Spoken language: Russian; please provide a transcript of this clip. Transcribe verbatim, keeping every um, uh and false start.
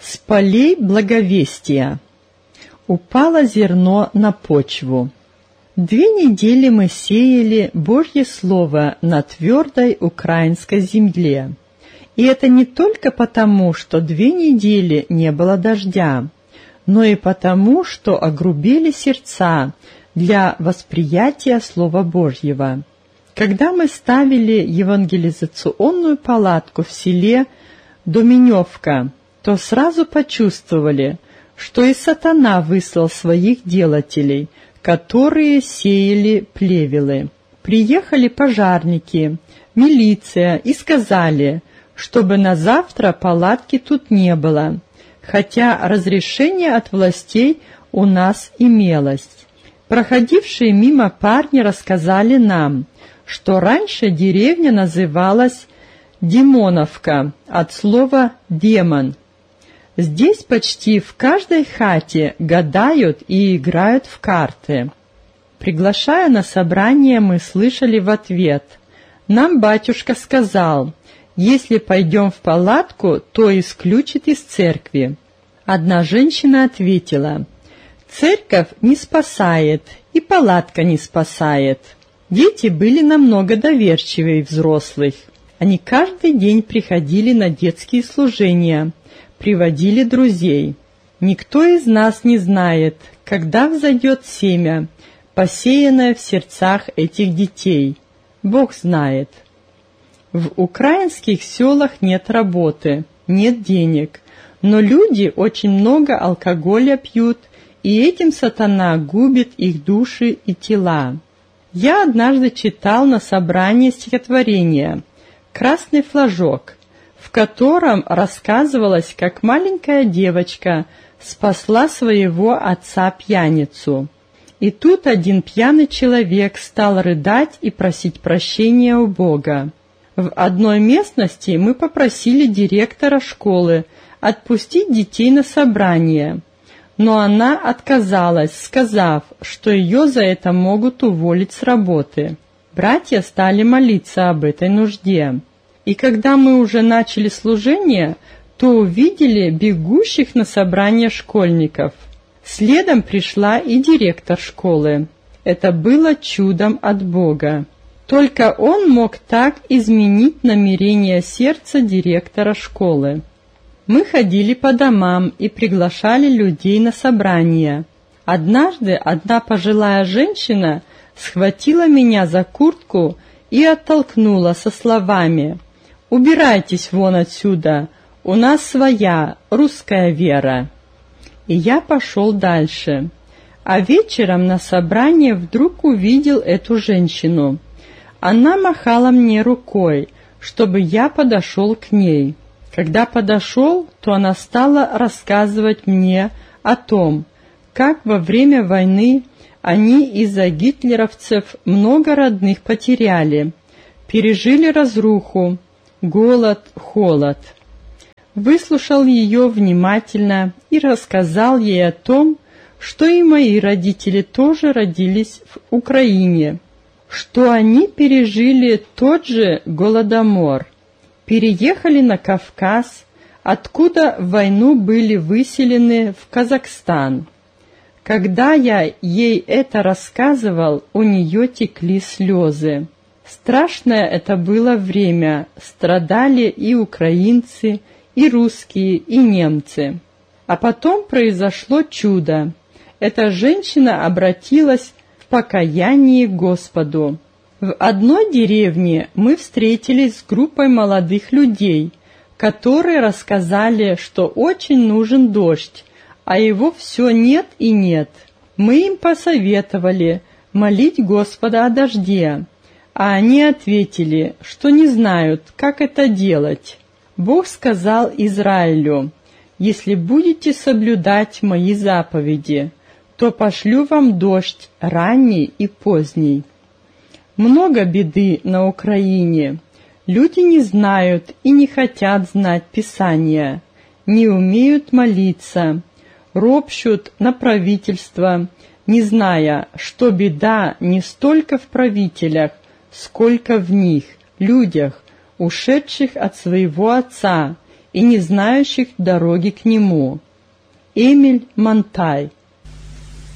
С полей благовестия. Упало зерно на почву. Две недели мы сеяли Божье Слово на твердой украинской земле. И это не только потому, что две недели не было дождя, но и потому, что огрубели сердца для восприятия Слова Божьего. Когда мы ставили евангелизационную палатку в селе Доменевка, то сразу почувствовали, что и сатана выслал своих делателей, которые сеяли плевелы. Приехали пожарники, милиция и сказали, чтобы на завтра палатки тут не было, хотя разрешение от властей у нас имелось. Проходившие мимо парни рассказали нам, что раньше деревня называлась Димоновка, от слова «демон». Здесь почти в каждой хате гадают и играют в карты. Приглашая на собрание, мы слышали в ответ: «Нам батюшка сказал, если пойдем в палатку, то исключит из церкви». Одна женщина ответила: «Церковь не спасает, и палатка не спасает». Дети были намного доверчивее взрослых. Они каждый день приходили на детские служения, приводили друзей. Никто из нас не знает, когда взойдет семя, посеянное в сердцах этих детей. Бог знает. В украинских селах нет работы, нет денег, но люди очень много алкоголя пьют, и этим сатана губит их души и тела. Я однажды читал на собрании стихотворение «Красный флажок», в котором рассказывалось, как маленькая девочка спасла своего отца-пьяницу. И тут один пьяный человек стал рыдать и просить прощения у Бога. В одной местности мы попросили директора школы отпустить детей на собрание, но она отказалась, сказав, что ее за это могут уволить с работы. Братья стали молиться об этой нужде. И когда мы уже начали служение, то увидели бегущих на собрание школьников. Следом пришла и директор школы. Это было чудом от Бога. Только он мог так изменить намерение сердца директора школы. Мы ходили по домам и приглашали людей на собрания. Однажды одна пожилая женщина схватила меня за куртку и оттолкнула со словами: «Убирайтесь вон отсюда, у нас своя русская вера». И я пошел дальше. А вечером на собрании вдруг увидел эту женщину. Она махала мне рукой, чтобы я подошел к ней. Когда подошел, то она стала рассказывать мне о том, как во время войны они из-за гитлеровцев много родных потеряли, пережили разруху, голод, холод. Выслушал ее внимательно и рассказал ей о том, что и мои родители тоже родились в Украине, что они пережили тот же голодомор, переехали на Кавказ, откуда в войну были выселены в Казахстан. Когда я ей это рассказывал, у нее текли слезы. Страшное это было время, страдали и украинцы, и русские, и немцы. А потом произошло чудо. Эта женщина обратилась в покаянии к Господу. В одной деревне мы встретились с группой молодых людей, которые рассказали, что очень нужен дождь, а его все нет и нет. Мы им посоветовали молить Господа о дожде, а они ответили, что не знают, как это делать. Бог сказал Израилю: «Если будете соблюдать мои заповеди, то пошлю вам дождь ранний и поздний». Много беды на Украине. Люди не знают и не хотят знать Писания, не умеют молиться, ропщут на правительство, не зная, что беда не столько в правителях, сколько в них, людях, ушедших от своего Отца и и не знающих дороги к нему. Эмиль Монтай.